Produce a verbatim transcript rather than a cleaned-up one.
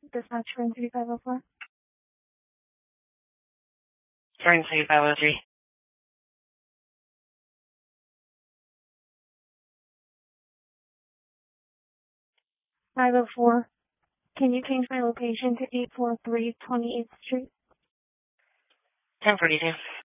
Dispatch room three five oh four. Turn three five oh three. five oh four. Can you change my location to eight four three twenty-eighth Street? ten forty-two.